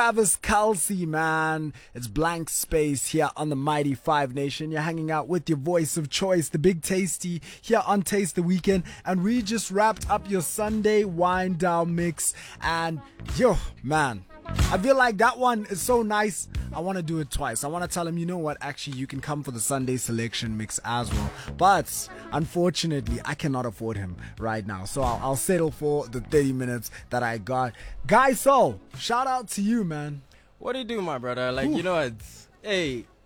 Travis Kelsey, man. It's blank space here on the Mighty Five Nation. You're hanging out with your voice of choice, the Big Tasty, here on Taste the Weekend. And we just wrapped up your Sunday wind down mix. And yo, man, I feel like that one is so nice. I want to do it twice. I want to tell him, you know what, actually, you can come for the Sunday selection mix as well. But unfortunately, I cannot afford him right now. So I'll settle for the 30 minutes that I got. Guy Soul, shout out to you, man. What do you do, my brother? Like, you know, it's, hey,